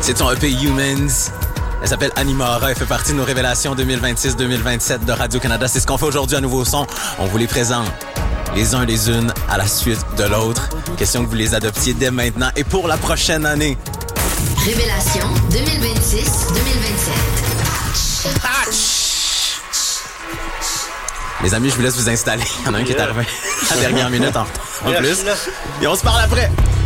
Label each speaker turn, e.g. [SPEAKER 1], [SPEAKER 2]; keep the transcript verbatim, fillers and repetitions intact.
[SPEAKER 1] C'est son E P Humans. Elle s'appelle Animara. Elle fait partie de nos révélations deux mille vingt-six deux mille vingt-sept de Radio-Canada. C'est ce qu'on fait aujourd'hui à Nouveau Son. On vous les présente les uns les unes à la suite de l'autre. Question que vous les adoptiez dès maintenant et pour la prochaine année.
[SPEAKER 2] Révélation deux mille vingt-six deux mille vingt-sept.
[SPEAKER 1] Les amis, je vous laisse vous installer. Il y en a un qui est arrivé à la dernière minute en, en plus. Et on se parle après.